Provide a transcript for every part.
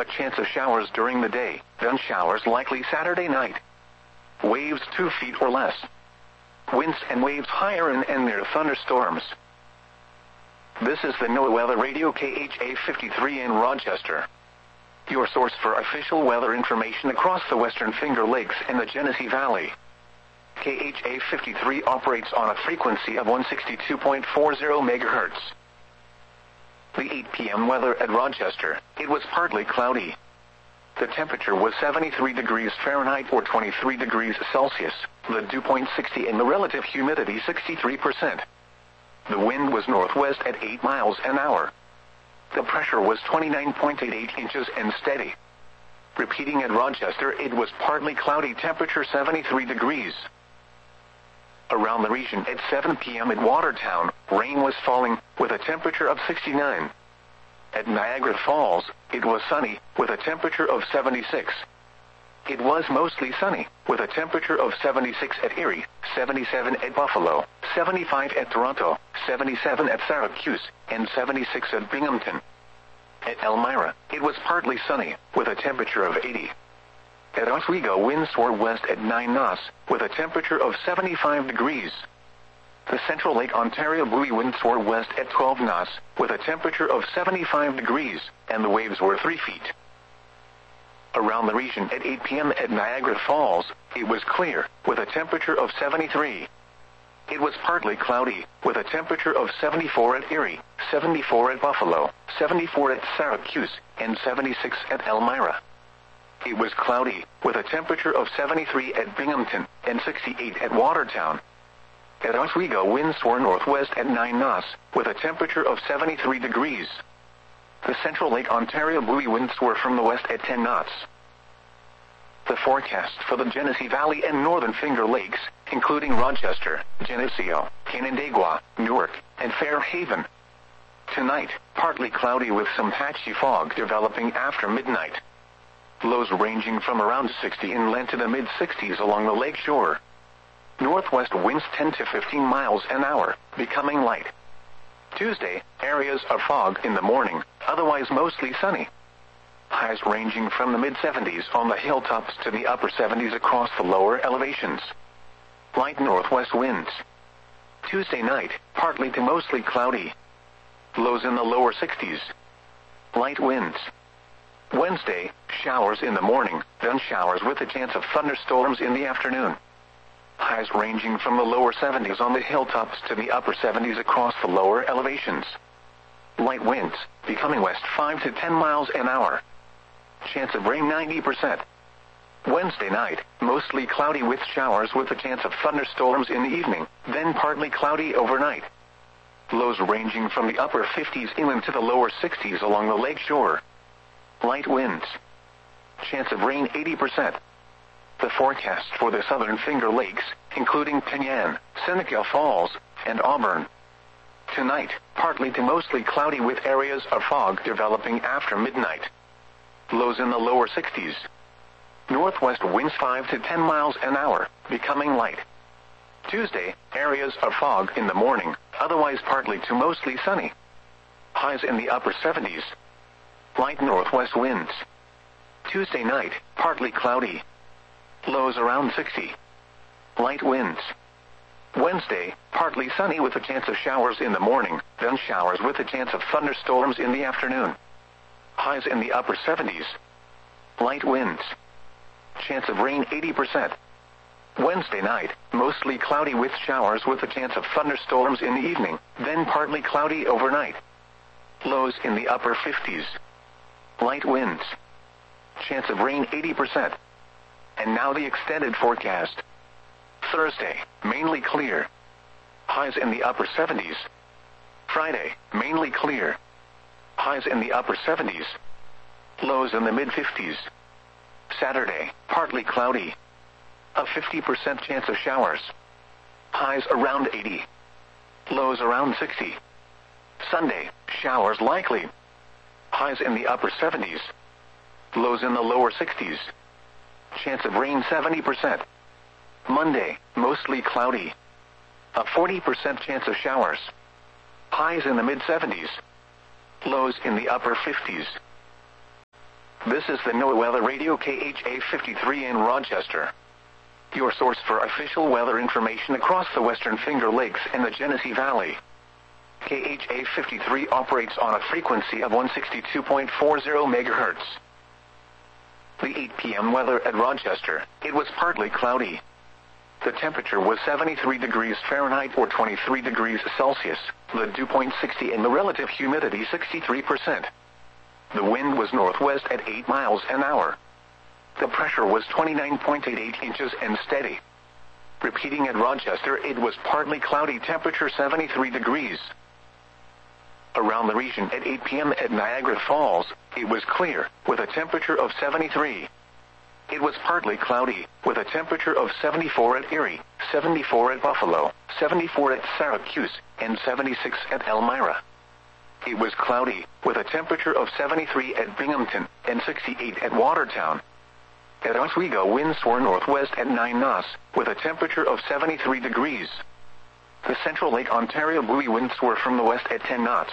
a chance of showers during the day, then showers likely Saturday night. Waves 2 feet or less. Winds and waves higher and near thunderstorms. This is the NOAA Weather Radio KHA 53 in Rochester, your source for official weather information across the Western Finger Lakes and the Genesee Valley. KHA 53 operates on a frequency of 162.40 MHz. The 8 p.m. weather at Rochester, it was partly cloudy. The temperature was 73 degrees Fahrenheit or 23 degrees Celsius, the dew point 60 and the relative humidity 63%. The wind was northwest at 8 miles an hour. The pressure was 29.88 inches and steady. Repeating at Rochester, it was partly cloudy, temperature 73 degrees. Around the region at 7 p.m. at Watertown, rain was falling, with a temperature of 69. At Niagara Falls, it was sunny, with a temperature of 76. It was mostly sunny, with a temperature of 76 at Erie, 77 at Buffalo, 75 at Toronto, 77 at Syracuse, and 76 at Binghamton. At Elmira, it was partly sunny, with a temperature of 80. At Oswego, winds were west at 9 knots, with a temperature of 75 degrees. The Central Lake Ontario buoy winds were west at 12 knots, with a temperature of 75 degrees, and the waves were 3 feet. Around the region at 8 p.m. at Niagara Falls, it was clear, with a temperature of 73. It was partly cloudy, with a temperature of 74 at Erie, 74 at Buffalo, 74 at Syracuse, and 76 at Elmira. It was cloudy, with a temperature of 73 at Binghamton, and 68 at Watertown. At Oswego, winds were northwest at 9 knots, with a temperature of 73 degrees. The Central Lake Ontario buoy winds were from the west at 10 knots. The forecast for the Genesee Valley and Northern Finger Lakes, including Rochester, Geneseo, Canandaigua, Newark, and Fairhaven. Tonight, partly cloudy with some patchy fog developing after midnight. Lows ranging from around 60 inland to the mid-60s along the lake shore. Northwest winds 10 to 15 miles an hour, becoming light. Tuesday, areas of fog in the morning, otherwise mostly sunny. Highs ranging from the mid-70s on the hilltops to the upper 70s across the lower elevations. Light northwest winds. Tuesday night, partly to mostly cloudy. Lows in the lower 60s. Light winds. Wednesday, showers in the morning, then showers with a chance of thunderstorms in the afternoon. Highs ranging from the lower 70s on the hilltops to the upper 70s across the lower elevations. Light winds, becoming west 5 to 10 miles an hour. Chance of rain 90%. Wednesday night, mostly cloudy with showers with a chance of thunderstorms in the evening, then partly cloudy overnight. Lows ranging from the upper 50s inland to the lower 60s along the lake shore. Light winds. Chance of rain 80%. The forecast for the Southern Finger Lakes, including Penyan, Seneca Falls, and Auburn. Tonight, partly to mostly cloudy with areas of fog developing after midnight. Lows in the lower 60s. Northwest winds 5 to 10 miles an hour, becoming light. Tuesday, areas of fog in the morning, otherwise partly to mostly sunny. Highs in the upper 70s. Light northwest winds. Tuesday night, partly cloudy. Lows around 60. Light winds. Wednesday, partly sunny with a chance of showers in the morning, then showers with a chance of thunderstorms in the afternoon. Highs in the upper 70s. Light winds. Chance of rain 80%. Wednesday night, mostly cloudy with showers with a chance of thunderstorms in the evening, then partly cloudy overnight. Lows in the upper 50s. Light winds. Chance of rain 80%. And now the extended forecast. Thursday, mainly clear. Highs in the upper 70s. Friday, mainly clear. Highs in the upper 70s. Lows in the mid-50s. Saturday, partly cloudy. A 50% chance of showers. Highs around 80. Lows around 60. Sunday, showers likely. Highs in the upper 70s. Lows in the lower 60s. Chance of rain 70%. Monday, mostly cloudy. A 40% chance of showers. Highs in the mid-70s. Lows in the upper 50s. This is the NOAA Weather Radio KHA-53 in Rochester, your source for official weather information across the Western Finger Lakes and the Genesee Valley. KHA-53 operates on a frequency of 162.40 MHz. The 8 p.m. weather at Rochester, it was partly cloudy. The temperature was 73 degrees Fahrenheit or 23 degrees Celsius, the dew point 60 and the relative humidity 63%. The wind was northwest at 8 miles an hour. The pressure was 29.88 inches and steady. Repeating at Rochester, it was partly cloudy, temperature 73 degrees. Around the region at 8 p.m. at Niagara Falls, it was clear, with a temperature of 73. It was partly cloudy, with a temperature of 74 at Erie, 74 at Buffalo, 74 at Syracuse, and 76 at Elmira. It was cloudy, with a temperature of 73 at Binghamton, and 68 at Watertown. At Oswego, winds were northwest at 9 knots, with a temperature of 73 degrees. The Central Lake Ontario buoy winds were from the west at 10 knots.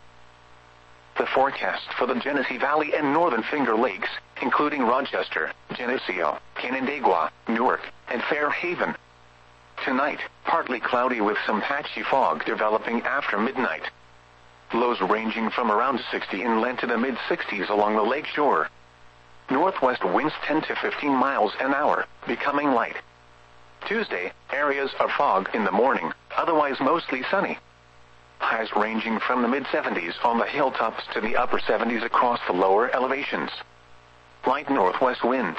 The forecast for the Genesee Valley and Northern Finger Lakes, including Rochester, Geneseo, Canandaigua, Newark, and Fairhaven. Tonight, partly cloudy with some patchy fog developing after midnight. Lows ranging from around 60 inland to the mid-60s along the lake shore. Northwest winds 10 to 15 miles an hour, becoming light. Tuesday, areas of fog in the morning, otherwise mostly sunny. Highs ranging from the mid-70s on the hilltops to the upper 70s across the lower elevations. Light northwest winds.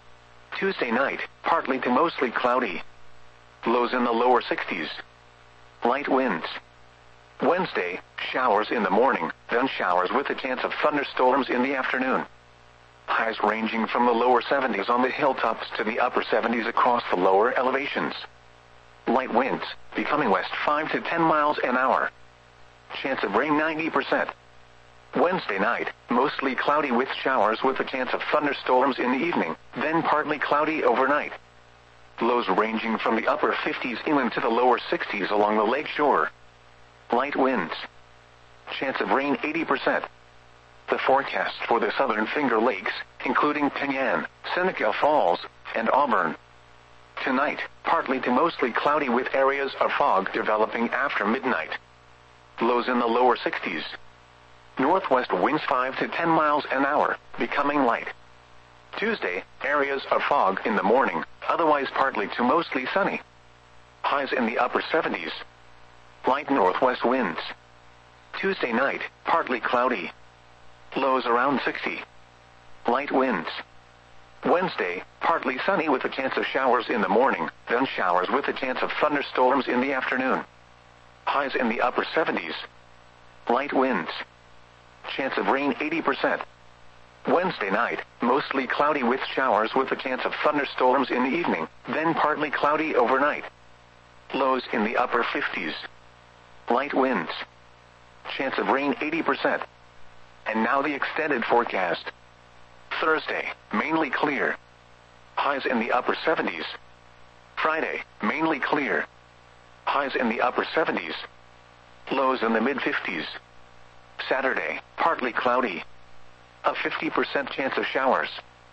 Tuesday night, partly to mostly cloudy. Lows in the lower 60s. Light winds. Wednesday, showers in the morning, then showers with a chance of thunderstorms in the afternoon. Highs ranging from the lower 70s on the hilltops to the upper 70s across the lower elevations. Light winds, becoming west 5 to 10 miles an hour. Chance of rain 90%. Wednesday night, mostly cloudy with showers with a chance of thunderstorms in the evening, then partly cloudy overnight. Lows ranging from the upper 50s inland to the lower 60s along the lake shore. Light winds. Chance of rain 80%. The forecast for the Southern Finger Lakes, including Penyan, Seneca Falls, and Auburn. Tonight, partly to mostly cloudy with areas of fog developing after midnight. Lows in the lower 60s. Northwest winds 5 to 10 miles an hour, becoming light. Tuesday, areas of fog in the morning, otherwise partly to mostly sunny. Highs in the upper 70s. Light northwest winds. Tuesday night, partly cloudy. Lows around 60. Light winds. Wednesday, partly sunny with a chance of showers in the morning, then showers with a chance of thunderstorms in the afternoon. Highs in the upper 70s. Light winds. Chance of rain 80%. Wednesday night, mostly cloudy with showers with a chance of thunderstorms in the evening, then partly cloudy overnight. Lows in the upper 50s. Light winds. Chance of rain 80%. And now the extended forecast. Thursday, mainly clear. Highs in the upper 70s. Friday, mainly clear. Highs in the upper 70s. Lows in the mid-50s. Saturday, partly cloudy. A 50% chance of showers.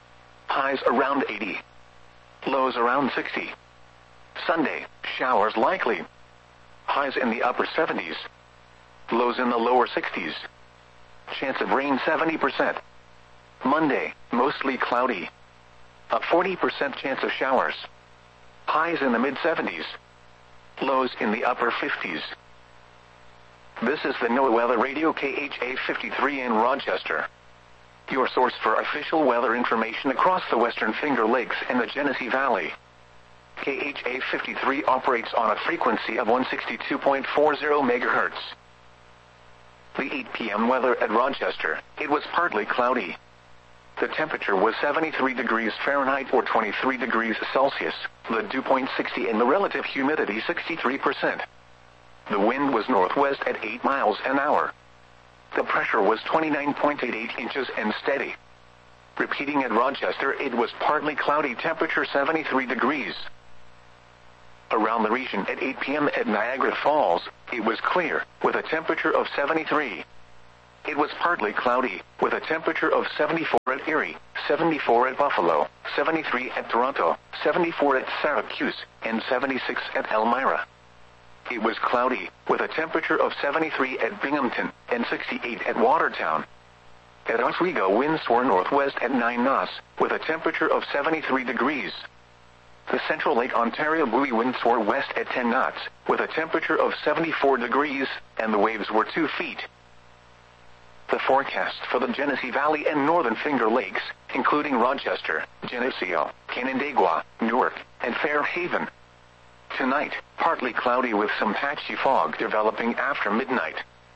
Highs around 80. Lows around 60. Sunday, showers likely. Highs in the upper 70s. Lows in the lower 60s. Chance of rain 70%. Monday, mostly cloudy. A 40% chance of showers. Highs in the mid-70s. Lows in the upper 50s. This is the NOAA Weather Radio KHA-53 in Rochester, your source for official weather information across the Western Finger Lakes and the Genesee Valley. KHA-53 operates on a frequency of 162.40 MHz. The 8 p.m. weather at Rochester, it was partly cloudy. The temperature was 73 degrees Fahrenheit or 23 degrees Celsius, the dew point 60 and the relative humidity 63%. The wind was northwest at 8 miles an hour. The pressure was 29.88 inches and steady. Repeating at Rochester, it was partly cloudy, temperature 73 degrees. Around the region at 8 p.m. at Niagara Falls, it was clear, with a temperature of 73. it was partly cloudy, with a temperature of 74 at Erie, 74 at Buffalo, 73 at Toronto, 74 at Syracuse, and 76 at Elmira. It was cloudy, with a temperature of 73 at Binghamton, and 68 at Watertown. At Oswego, winds were northwest at 9 knots, with a temperature of 73 degrees. The Central Lake Ontario buoy winds were west at 10 knots, with a temperature of 74 degrees, and the waves were 2 feet. The forecast for the Genesee Valley and Northern Finger Lakes, including Rochester, Geneseo, Canandaigua, Newark, and Fairhaven. Tonight, partly cloudy with some patchy fog developing after midnight.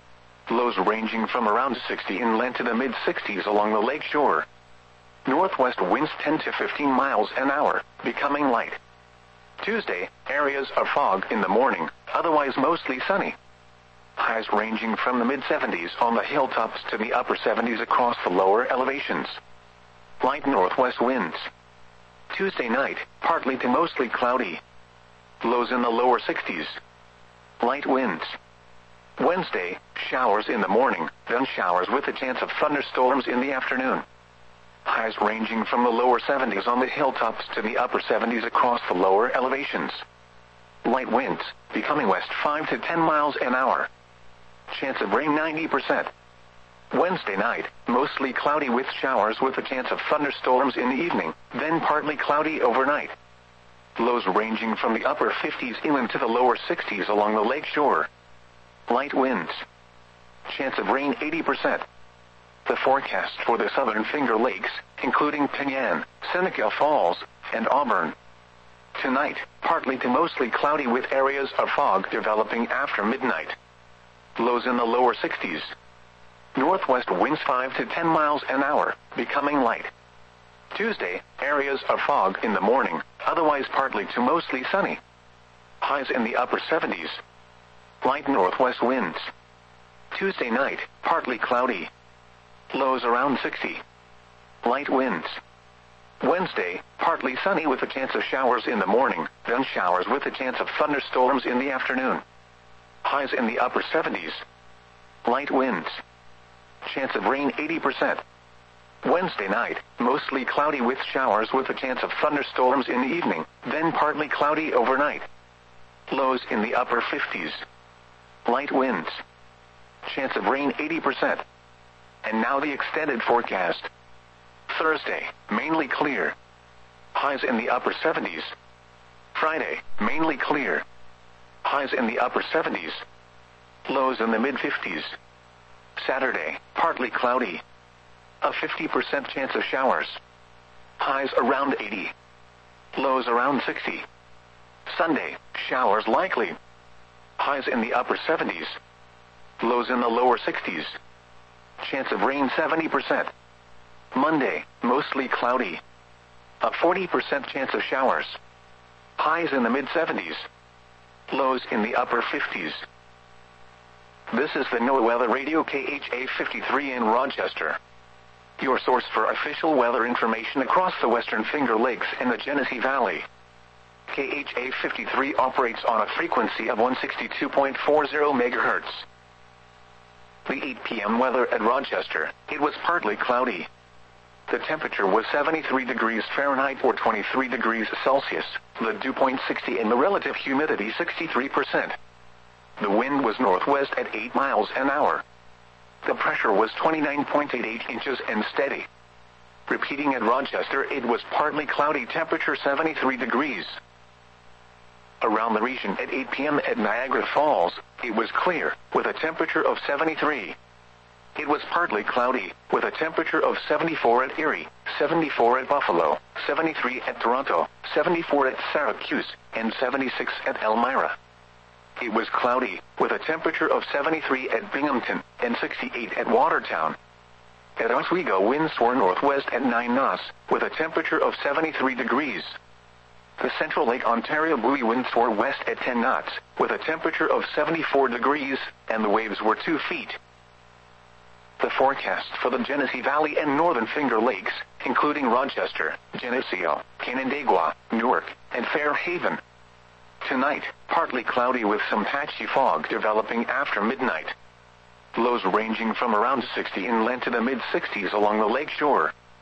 Lows ranging from around 60 inland to the mid-60s along the lake shore. Northwest winds 10 to 15 miles an hour, becoming light. Tuesday, areas of fog in the morning, otherwise mostly sunny. Highs ranging from the mid-70s on the hilltops to the upper 70s across the lower elevations. Light northwest winds. Tuesday night, partly to mostly cloudy. Lows in the lower 60s. Light winds. Wednesday, showers in the morning, then showers with a chance of thunderstorms in the afternoon. Highs ranging from the lower 70s on the hilltops to the upper 70s across the lower elevations. Light winds, becoming west 5 to 10 miles an hour. Chance of rain 90%. Wednesday night, mostly cloudy with showers with a chance of thunderstorms in the evening, then partly cloudy overnight. Lows ranging from the upper 50s inland to the lower 60s along the lake shore. Light winds. Chance of rain 80%. The forecast for the Southern Finger Lakes, including Penyan, Seneca Falls, and Auburn. Tonight, partly to mostly cloudy with areas of fog developing after midnight. Lows in the lower 60s. Northwest winds 5 to 10 miles an hour, becoming light. Tuesday, areas of fog in the morning, otherwise partly to mostly sunny. Highs in the upper 70s. Light northwest winds. Tuesday night, partly cloudy. Lows around 60. Light winds. Wednesday, partly sunny with a chance of showers in the morning, then showers with a chance of thunderstorms in the afternoon. Highs in the upper 70s. Light winds. Chance of rain 80%. Wednesday night, mostly cloudy with showers with a chance of thunderstorms in the evening, then partly cloudy overnight. Lows in the upper 50s. Light winds. Chance of rain 80%. And now the extended forecast. Thursday, mainly clear. Highs in the upper 70s. Friday, mainly clear. Highs in the upper 70s. Lows in the mid-50s. Saturday, partly cloudy. A 50% chance of showers. Highs around 80. Lows around 60. Sunday, showers likely. Highs in the upper 70s. Lows in the lower 60s. Chance of rain 70%. Monday, mostly cloudy. A 40% chance of showers. Highs in the mid-70s. Lows in the upper 50s. This is the NOAA Weather Radio KHA 53 in Rochester. Your source for official weather information across the Western Finger Lakes and the Genesee Valley. KHA 53 operates on a frequency of 162.40 MHz. The 8 p.m. weather at Rochester, it was partly cloudy. The temperature was 73 degrees Fahrenheit or 23 degrees Celsius, the dew point 60 and the relative humidity 63%. The wind was northwest at 8 miles an hour. The pressure was 29.88 inches and steady. Repeating at Rochester, it was partly cloudy, temperature 73 degrees. Around the region at 8 p.m. at Niagara Falls, it was clear, with a temperature of 73. It was partly cloudy, with a temperature of 74 at Erie, 74 at Buffalo, 73 at Toronto, 74 at Syracuse, and 76 at Elmira. It was cloudy, with a temperature of 73 at Binghamton, and 68 at Watertown. At Oswego, winds were northwest at 9 knots, with a temperature of 73 degrees. The Central Lake Ontario buoy winds were west at 10 knots, with a temperature of 74 degrees, and the waves were 2 feet. The forecast for the Genesee Valley and Northern Finger Lakes, including Rochester, Geneseo, Canandaigua, Newark, and Fairhaven. Tonight, partly cloudy with some patchy fog developing after midnight. lows ranging from around 60 inland to the mid-60s along the lake shore.